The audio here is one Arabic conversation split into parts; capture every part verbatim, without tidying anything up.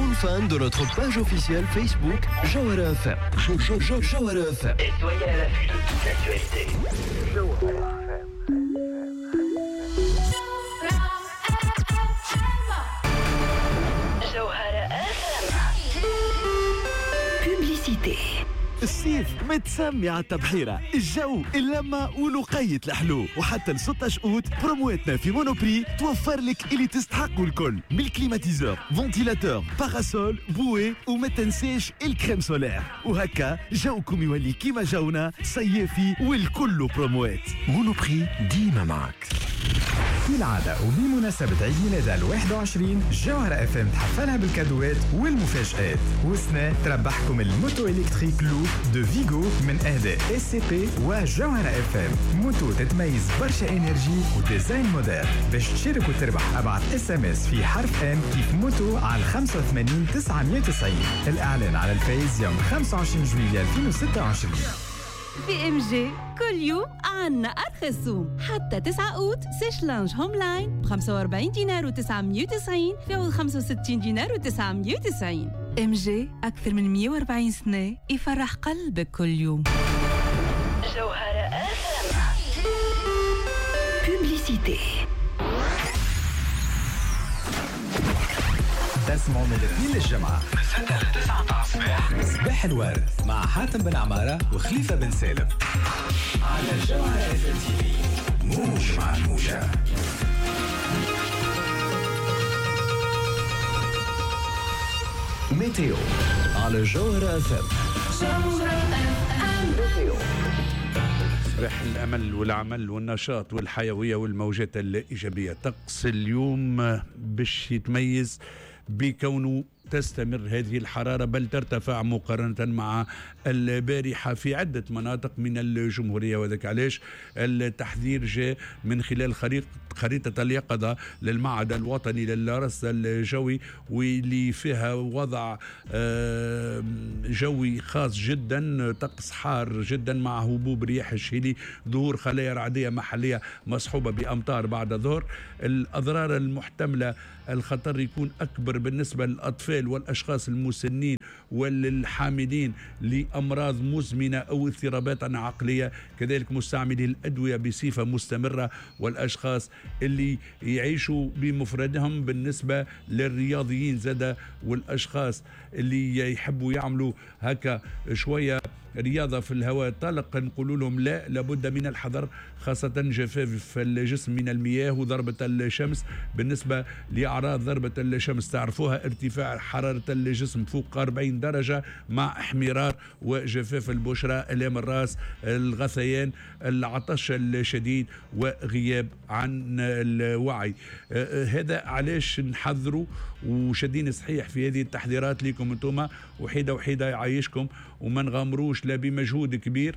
une fan de notre page officielle Facebook Jawhara F M. Jo- Jo- Jo- Jawhara F M. Et soyez à l'affût de toute l'actualité. Jawhara F M. Jawhara F M. Publicité. الصيف متسمي على التبحيرة، الجو اللمة ولقية الحلو، وحتى ل ستة أوت برومواتنا في مونوبري توفر لك اللي تستحقوا الكل من الكليماتيزور، فونتيلاتور، باراسول، بوي وما تنساش الكريم سولير، وهكا جوكم يولي كيما جونا صيافي والكل بروموات. مونوبري ديما معك. كالعادة وبمناسبة عيد ميلادها الواحد وعشرين جوهرة اف ام تحفلها بالكادوات والمفاجآت، وسنة تربحكم الموتو الكتريك لوب دو فيغو من اهداء اس سي بي وجوهرة اف ام. موتو تتميز برشا انرجي وديزاين موديل. باش تشارك وتربح ابعث اس ام اس في حرف ام كيف موتو على خمسة وثمانين تسعمية وتسعين. الاعلان على الفايز يوم خمسة وعشرين جويلية ألفين وستة وعشرين. بي ام جي كل يوم عنا أرخص سوم. حتى تسعة أوت سيش لانج هوم لاين ب خمسة وأربعين دينار وتسعمية وتسعين في عوض خمسة وستين دينار وتسعمية وتسعين. ام جي أكثر من مية وأربعين سنة يفرح قلبك كل يوم. جوهرة اف ام. Publicité. تسمعوا من الاثنين للجمعة من ستة لتسعة الصباح. صباح الورد مع حاتم بن عمارة وخليفة بن سالم على جوهرة اف ام تي في. موج مع الموجة. ميتيو على جوهرة اف ام. صباح الأمل والعمل والنشاط والحيوية والموجات الإيجابية. طقس اليوم باش يتميز بكونه تستمر هذه الحرارة بل ترتفع مقارنة مع البارحة في عدة مناطق من الجمهورية، وذلك علاش التحذير جاء من خلال خريطة اليقظة للمعهد الوطني للرصد الجوي، واللي فيها وضع جوي خاص جدا، طقس حار جدا مع هبوب رياح الشيلي، ظهور خلايا رعدية محلية مصحوبة بأمطار بعد الظهر. الأضرار المحتملة الخطر يكون أكبر بالنسبة للأطفال والأشخاص المسنين والحاملين لأمراض مزمنة أو اضطرابات عقلية، كذلك مستعملي الأدوية بصفة مستمرة، والأشخاص اللي يعيشوا بمفردهم بالنسبة للرياضيين زادة، والأشخاص اللي يحبوا يعملوا هكا شوية رياضة في الهواء الطلق نقول لهم لا، لابد من الحذر، خاصة جفاف الجسم من المياه وضربة الشمس. بالنسبة لأعراض ضربة الشمس تعرفوها: ارتفاع حرارة الجسم فوق أربعين درجة مع احمرار وجفاف البشرة، آلام الرأس، الغثيان، العطش الشديد، وغياب عن الوعي. هذا علاش نحذروا وشدين صحيح في هذه التحذيرات لكم انتم، وحيدة وحيدة يعيشكم، وما نغامروش لا بمجهود كبير،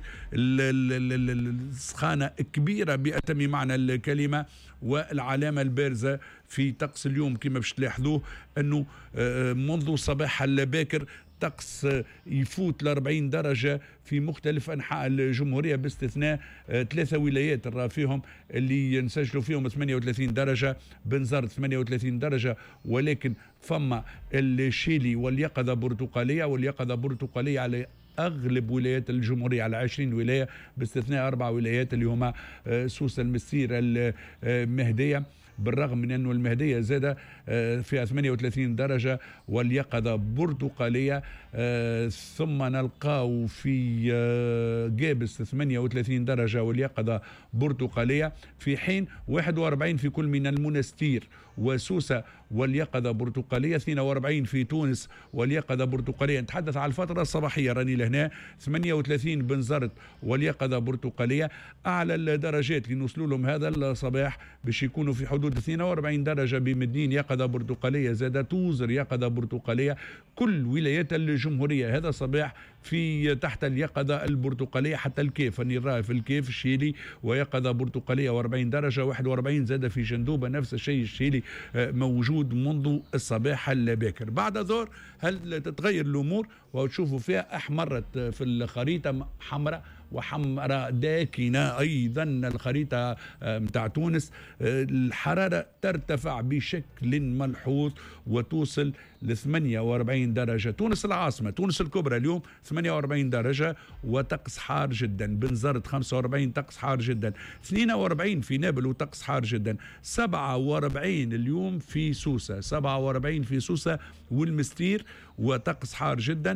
السخانة كبيرة بأتم معنى الكلمة. والعلامة البارزة في طقس اليوم كما باش تلاحظوه أنه منذ صباح الباكر طقس يفوت ل أربعين درجة في مختلف أنحاء الجمهورية، باستثناء ثلاثة ولايات نرى فيهم اللي ينسجلوا فيهم ثمانية وثلاثين درجة، بنزرت ثمانية وثلاثين درجة، ولكن فما الشيلي واليقظة برتقالية، واليقظة برتقالية على أغلب ولايات الجمهورية، على عشرين ولاية باستثناء أربع ولايات اللي هما سوسة، المسير، المهدية، بالرغم من أنه المهدية زادة فيها ثمانية وثلاثين درجة واليقظة برتقالية. ثم نلقاو في جابس ثمانية وثلاثين درجة واليقظة برتقالية، في حين واحد وأربعين في كل من المنستير وسوسة واليقظة برتقالية، اثنين وأربعين في تونس واليقظة برتقالية. نتحدث على الفترة الصباحية راني لهنا، ثمانية وثلاثين بنزرت واليقظة برتقالية. أعلى الدرجات اللي نوصلوا لهم هذا الصباح باش يكونوا في حدود اثنين وأربعين درجة بمدنين يقظة برتقالية، زادة توزر يقظة برتقالية، كل ولايات الجمهورية هذا صباح في تحت اليقظة البرتقالية، حتى الكيف أني راه في الكيف الشيلي ويقظة برتقالية وأربعين درجة، واحد وأربعين زادة في جندوبة نفس الشيء الشيلي موجود منذ الصباح الباكر. بعد ظهر هل تتغير الأمور وتشوفوا فيها أحمرت في الخريطة حمراء وحمراء داكنة. أيضا الخريطة متاع تونس الحرارة ترتفع بشكل ملحوظ وتوصل ل ثمانية وأربعين درجة. تونس العاصمة، تونس الكبرى اليوم ثمانية وأربعين درجة وطقس حار جدا. بنزرت خمسة وأربعين طقس حار جدا. اثنين وأربعين في نابل وطقس حار جدا. سبعة وأربعين اليوم في سوسة، سبعة وأربعين في سوسة والمستير وطقس حار جدا.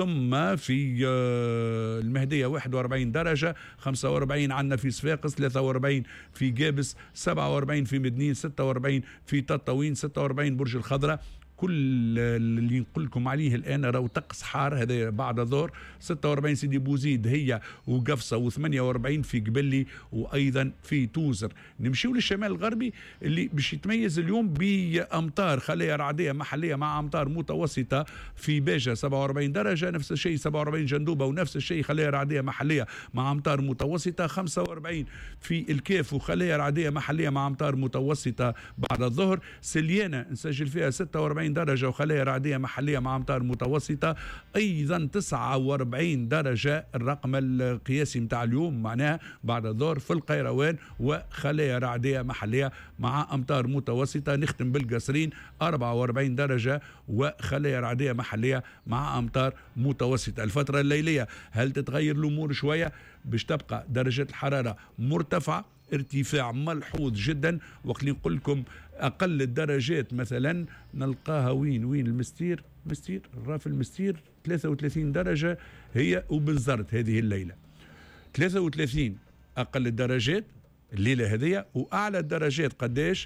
ثم في المهدية واحد وأربعين درجة. خمسة وأربعين عندنا في صفاقس، ثلاثة وأربعين في جابس، سبعة وأربعين في مدنين، ستة وأربعين في تطاوين، ستة وأربعين برج الخضراء. كل اللي نقول لكم عليه الان راهو طقس حار هذا بعد الظهر. ستة وأربعين سيدي بوزيد هي وقفصه، وثمانية وأربعين في قبلي وايضا في توزر. نمشيو للشمال الغربي اللي باش يتميز اليوم بامطار خلايا رعديه محليه مع امطار متوسطه. في باجه سبعة وأربعين درجه، نفس الشيء سبعة وأربعين جندوبه ونفس الشيء خلايا رعديه محليه مع امطار متوسطه. خمسة وأربعين في الكاف وخلايا رعديه محليه مع امطار متوسطه بعد الظهر. سليانه نسجل فيها ستة وأربعين درجة وخلايا رعدية محلية مع أمطار متوسطة. أيضا تسعة وأربعين درجة الرقم القياسي متاع اليوم معناها بعد الظهر في القيروان وخلايا رعدية محلية مع أمطار متوسطة. نختم بالقصرين أربعة وأربعين درجة وخلايا رعدية محلية مع أمطار متوسطة. الفترة الليلية هل تتغير الأمور شوية؟ باش تبقى درجة الحرارة مرتفعة، ارتفاع ملحوظ جدا. وقت نقول لكم أقل الدرجات مثلا نلقاها وين وين المستير، مستير الراف المستير ثلاثة وثلاثين درجة هي وبنزرت هذه الليلة. ثلاثة وثلاثين أقل الدرجات الليلة هذه، وأعلى الدرجات قداش؟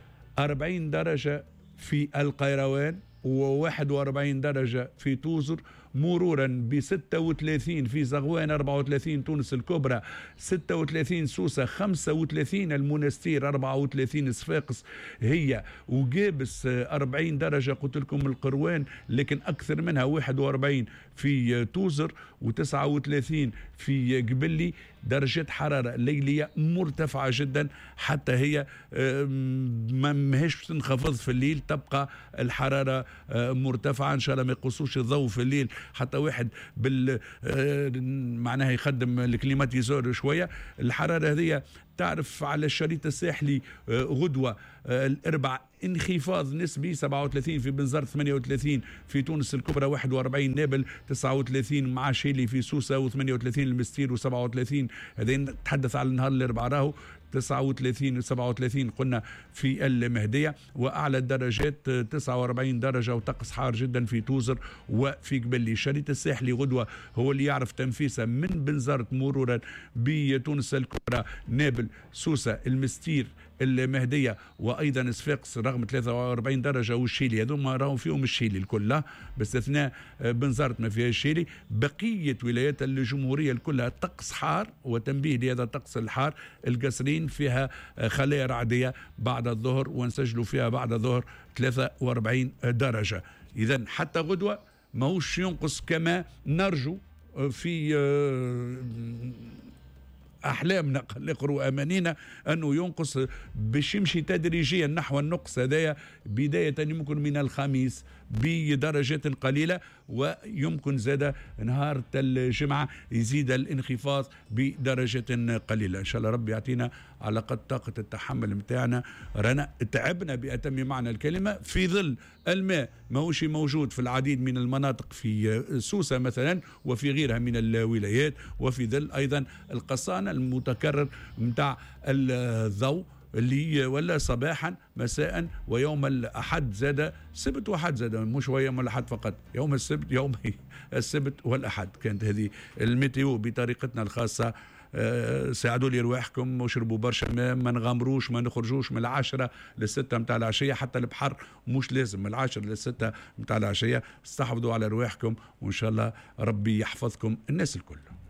أربعين درجة في القيروان وواحد وأربعين درجة في توزر، مرورا ب ستة وثلاثين في زغوان، أربعة وثلاثين تونس الكبرى، ستة وثلاثين سوسة، خمسة وثلاثين المنستير، أربعة وثلاثين صفاقس هي وجابس، أربعين درجة قلت لكم القروان لكن أكثر منها واحد وأربعين في توزر، وتسعة وثلاثين في قبلي. درجة حرارة ليلية مرتفعة جدا حتى هي ما ماهيش تنخفض في الليل، تبقى الحرارة مرتفعة. إن شاء الله ما يقصوش الضوء في الليل حتى واحد بال معناها يخدم الكليماتيزور شوية. الحرارة هذه تعرف على الشريط الساحلي غدوة الأربع انخفاض نسبي، سبعة وثلاثين في بنزرت، ثمانية وثلاثين في تونس الكبرى، واحد وأربعين نابل، تسعة وثلاثين مع شيلي في سوسة، و38 المستير، وسبعة وثلاثين هذا نتحدث على النهار الأربعاء راهو، تسعة وثلاثين وسبعة وثلاثين قلنا في المهدية. وأعلى الدرجات تسعة وأربعين درجة وطقس حار جدا في توزر وفي قبلي. الشريط الساحلي غدوة هو اللي يعرف تنفيسه من بنزرت مرورا بتونس الكبرى، نابل، سوسة، المستير، المهدية، وأيضا صفاقس رغم ثلاثة وأربعين درجة، والشيلي هذوما راهم فيهم الشيلي الكل باستثناء بنزرت ما فيها الشيلي. بقية ولايات الجمهورية الكلها طقس حار، وتنبيه لهذا الطقس الحار. القصرين فيها خلايا رعدية بعد الظهر ونسجلوا فيها بعد الظهر ثلاثة وأربعين درجة. إذا حتى غدوة ماهوش ينقص كما نرجو في أحلامنا قلقروا أمانينا أنه ينقص باش يمشي تدريجيا نحو النقص هذايا، بداية يمكن من الخميس بدرجات قليلة، ويمكن زاد نهار الجمعة يزيد الانخفاض بدرجة قليلة. إن شاء الله ربي يعطينا على قد طاقة التحمل متاعنا. رانا تعبنا بأتم معنى الكلمة في ظل الماء ماهوش موجود في العديد من المناطق في سوسة مثلا وفي غيرها من الولايات، وفي ظل أيضا القصانة المتكرر متاع الضوء اللي ولا صباحا مساء ويوم الأحد زاد سبت وحد زاد، مش يوم الأحد فقط، يوم السبت يوم السبت والأحد. كانت هذه الميتيو بطريقتنا الخاصة. أه ساعدوا لي رواحكم وشربوا برشا ماء، ما نغامروش، ما نخرجوش من العشرة للستة متاع العشية، حتى البحر مش لازم من العشرة للستة متاع العشية. استحفظوا على رواحكم وإن شاء الله ربي يحفظكم الناس الكل.